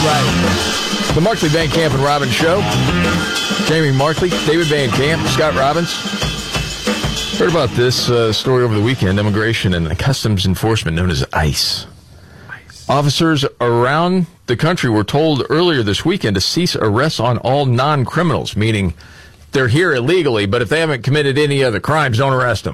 Right. The Markley, Van Camp, and Robbins Show. Jamie Markley, David Van Camp, Scott Robbins. Heard about this story over the weekend. Immigration and Customs Enforcement, known as ICE. Officers around the country were told earlier this weekend to cease arrests on all non-criminals, meaning they're here illegally, but if they haven't committed any other crimes, don't arrest them.